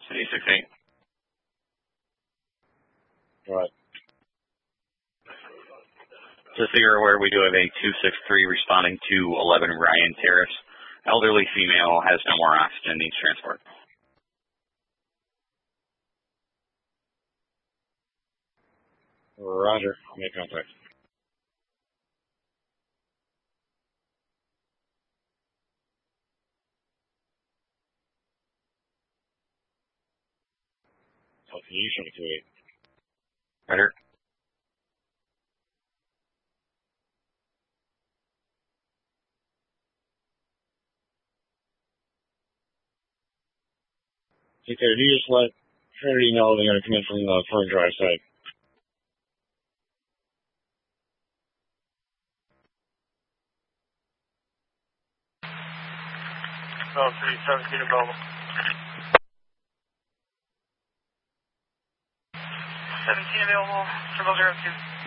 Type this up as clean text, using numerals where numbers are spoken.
868. Right. Just so you're aware, we do have a 263 responding to 11 Ryan Terrace. Elderly female, has no more oxygen, needs transport. Roger. Make contact. Okay, you show me 28. Better. Okay, you just let Trinity know they're going to come in from the front drive side. Oh, 317 available. 17 available, 0002.